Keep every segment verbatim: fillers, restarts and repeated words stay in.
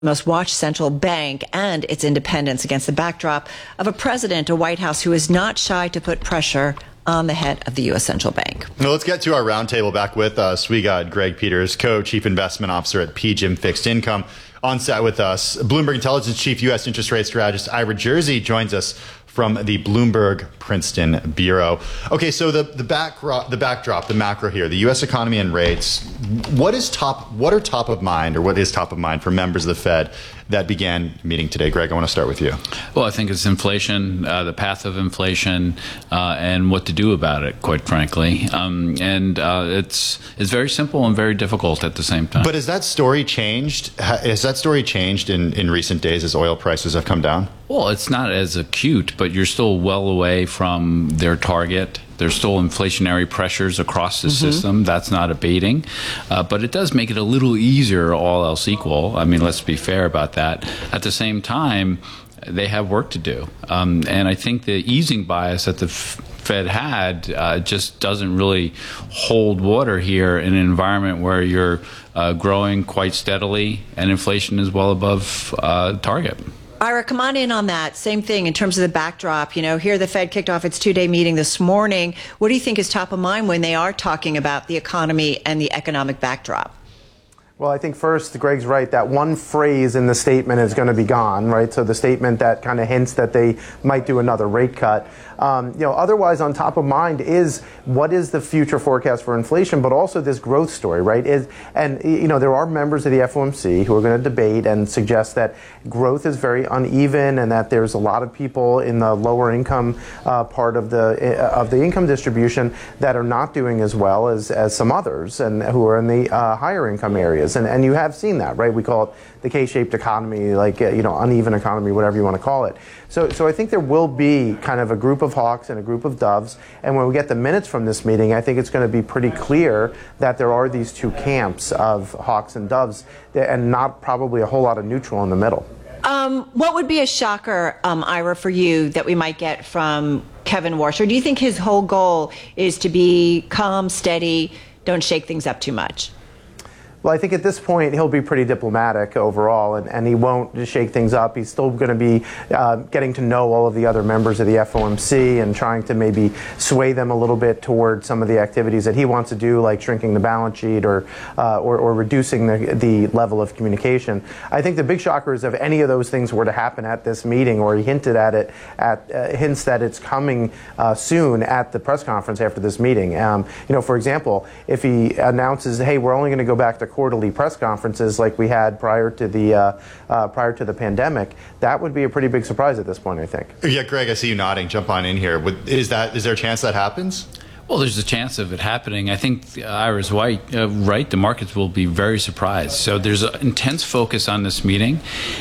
most watched central bank and its independence against the backdrop of a president, a White House who is not shy to put pressure on the head of the U S central bank. Well, let's get to our roundtable. Back with us, we got Greg Peters, co-chief investment officer at P G I M Fixed Income. On set with us, Bloomberg Intelligence chief U S interest rate strategist Ira Jersey joins us from the Bloomberg Princeton Bureau. Okay, so the the backdrop, the backdrop, the macro here, the U S economy and rates. What is top? What are top of mind, or what is top of mind for members of the Fed that began meeting today? Greg, I want to start with you. Well, I think it's inflation, uh, the path of inflation, uh, and what to do about it, quite frankly. Um, and uh, it's it's very simple and very difficult at the same time. But has that story changed? Has that story changed in, in recent days as oil prices have come down? Well, it's not as acute, but you're still well away from their target. There's still inflationary pressures across the mm-hmm. system. That's not abating. Uh, but it does make it a little easier, all else equal. I mean, let's be fair about that. At the same time, they have work to do. Um, and I think the easing bias that the Fed had uh, just doesn't really hold water here in an environment where you're uh, growing quite steadily and inflation is well above uh, target. Ira, come on in on that. Same thing in terms of the backdrop. You know, here the Fed kicked off its two-day meeting this morning. What do you think is top of mind when they are talking about the economy and the economic backdrop? Well, I think first, Greg's right, that one phrase in the statement is going to be gone, right? So the statement that kind of hints that they might do another rate cut. Um, you know, otherwise on top of mind is what is the future forecast for inflation, but also this growth story, right? Is, and, you know, there are members of the F O M C who are going to debate and suggest that growth is very uneven and that there's a lot of people in the lower income uh, part of the uh, of the income distribution that are not doing as well as, as some others and who are in the uh, higher income areas. And, and you have seen that, right? We call it the K-shaped economy, like, uh, you know, uneven economy, whatever you want to call it. So, so I think there will be kind of a group of hawks and a group of doves. And when we get the minutes from this meeting, I think it's going to be pretty clear that there are these two camps of hawks and doves and not probably a whole lot of neutral in the middle. Um, what would be a shocker, um, Ira, for you that we might get from Kevin Warsh? Or do you think his whole goal is to be calm, steady, don't shake things up too much? Well, I think at this point he'll be pretty diplomatic overall, and, and he won't just shake things up. He's still going to be uh, getting to know all of the other members of the F O M C and trying to maybe sway them a little bit toward some of the activities that he wants to do, like shrinking the balance sheet or uh, or, or reducing the, the level of communication. I think the big shocker is if any of those things were to happen at this meeting, or he hinted at it, at uh, hints that it's coming uh, soon at the press conference after this meeting. Um, you know, for example, if he announces, "Hey, we're only going to go back to quarterly press conferences like we had prior to the uh, uh, prior to the pandemic," that would be a pretty big surprise at this point, I think. Yeah, Greg, I see you nodding. Jump on in here. Is that is there a chance that happens? Well, there's a chance of it happening. I think Ira's White, uh, right. The markets will be very surprised. So there's an intense focus on this meeting,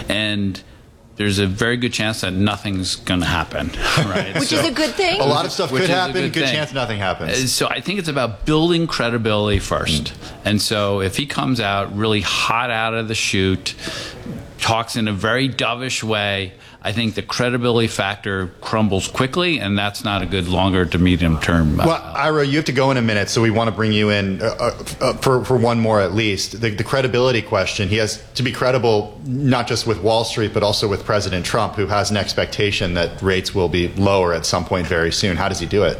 and there's a very good chance that nothing's going to happen. Right? Which so, is a good thing. A lot of stuff Which could is happen. Good, good thing. chance nothing happens. So I think it's about building credibility first. Mm. And so if he comes out really hot out of the chute, talks in a very dovish way, I think the credibility factor crumbles quickly, and that's not a good longer to medium term. Uh, well, Ira, you have to go in a minute, so we want to bring you in uh, uh, for, for one more at least. The, the credibility question, he has to be credible not just with Wall Street, but also with President Trump, who has an expectation that rates will be lower at some point very soon. How does he do it?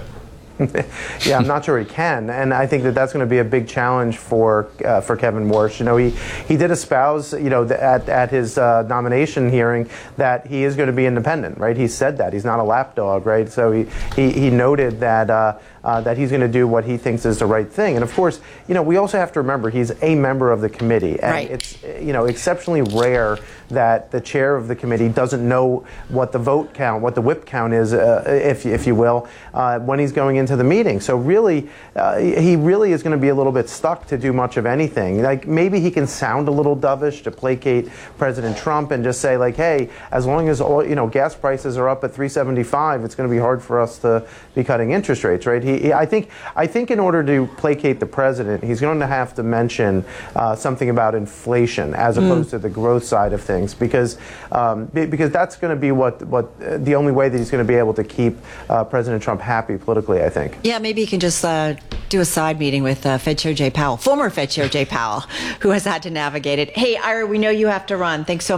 Yeah, I'm not sure he can, and I think that that's going to be a big challenge for uh, for Kevin Warsh. You know, he he did espouse, you know, at at his uh, nomination hearing that he is going to be independent, right? He said that he's not a lapdog, right? So he he, he noted that. Uh, Uh, that he's going to do what he thinks is the right thing. And of course, you know, we also have to remember he's a member of the committee. And right. it's, you know, exceptionally rare that the chair of the committee doesn't know what the vote count, what the whip count is, uh, if, if you will, uh, when he's going into the meeting. So really, uh, he really is going to be a little bit stuck to do much of anything. Like maybe he can sound a little dovish to placate President Trump and just say like, hey, as long as all, you know, gas prices are up at three seventy-five, it's going to be hard for us to be cutting interest rates, right? He, he- I think I think in order to placate the president, he's going to have to mention uh, something about inflation as opposed to the growth side of things, because um, be- because that's going to be what what uh, the only way that he's going to be able to keep uh, President Trump happy politically, I think. Yeah, maybe you can just uh, do a side meeting with uh, Fed Chair Jay Powell, former Fed Chair Jay Powell, who has had to navigate it. Hey, Ira, we know you have to run. Thanks so much.